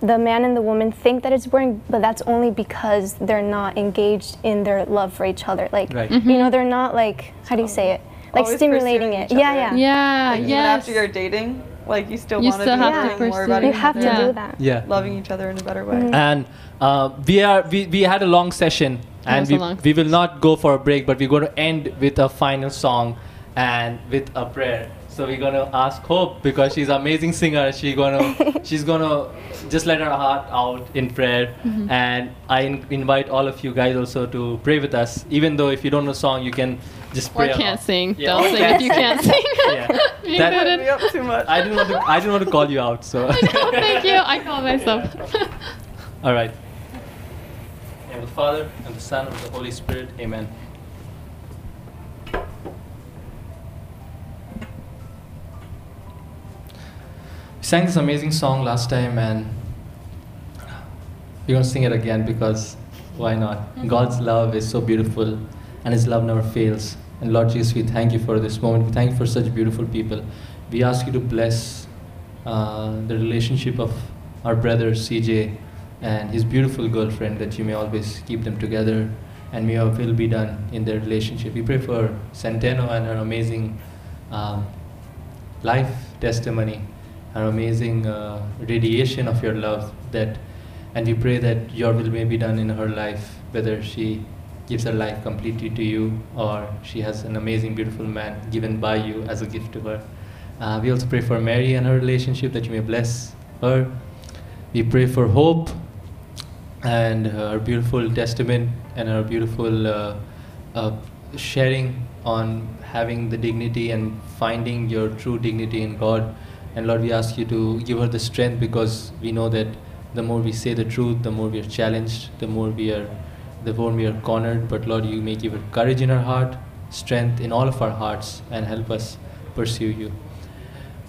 the man and the woman think that it's boring, but that's only because they're not engaged in their love for each other. Like, you know, they're not like, how do you say it? Like Always stimulating it. pursuing each Yeah, other. yeah. Like, even after you're dating, like you still You want to still be have to learning more about pursue. You each have other, to do that. Yeah. loving each other in a better way. And we had a long session, and we will not go for a break, but we're going to end with a final song and with a prayer. So we're gonna ask Hope, because she's an amazing singer. She's gonna just let her heart out in prayer. And I invite all of you guys also to pray with us. Even though if you don't know song, you can just pray. Or along. can't sing. Yeah, Don't or sing can't if you can't sing. Yeah. You That- couldn't. Me up too much. I didn't want to call you out. So. No, thank you. I call myself. All right. In the Father and the Son and the Holy Spirit. Amen. We sang this amazing song last time, and we're going to sing it again because why not? God's love is so beautiful, and His love never fails. And Lord Jesus, we thank you for this moment. We thank you for such beautiful people. We ask you to bless the relationship of our brother CJ and his beautiful girlfriend, that you may always keep them together, and may your will be done in their relationship. We pray for Centeno and her amazing life testimony, her amazing radiation of your love, and we pray that your will may be done in her life, whether she gives her life completely to you or she has an amazing, beautiful man given by you as a gift to her. We also pray for Mary and her relationship, that you may bless her. We pray for Hope and her beautiful testament and her beautiful sharing on having the dignity and finding your true dignity in God. And Lord, we ask you to give her the strength, because we know that the more we say the truth, the more we are challenged, the more we are cornered. But Lord, you may give her courage in her heart, strength in all of our hearts, and help us pursue you.